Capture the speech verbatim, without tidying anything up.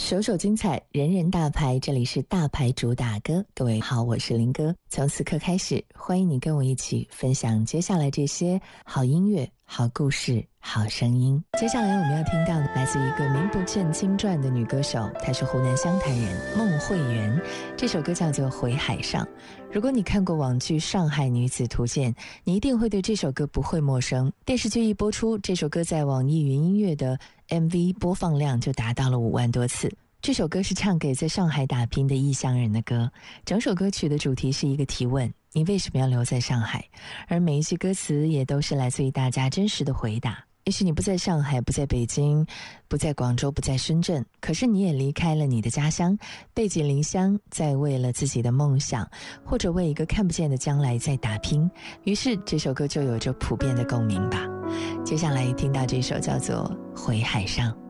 首首精彩，人人大牌，这里是大牌主打歌。各位好，我是林哥。从此刻开始，欢迎你跟我一起分享接下来这些好音乐、好故事、好声音。接下来我们要听到的来自一个名不见经传的女歌手，她是湖南湘潭人孟慧圆。这首歌叫做《回海上》。如果你看过网剧《上海女子图鉴》，你一定会对这首歌不会陌生。电视剧一播出，这首歌在网易云音乐的 M V 播放量就达到了五万多次。这首歌是唱给在上海打拼的异乡人的歌，整首歌曲的主题是一个提问：你为什么要留在上海？而每一句歌词也都是来自于大家真实的回答。也许你不在上海，不在北京，不在广州，不在深圳，可是你也离开了你的家乡，背井离乡，在为了自己的梦想，或者为一个看不见的将来在打拼。于是这首歌就有着普遍的共鸣吧。接下来听到这首叫做《回海上》。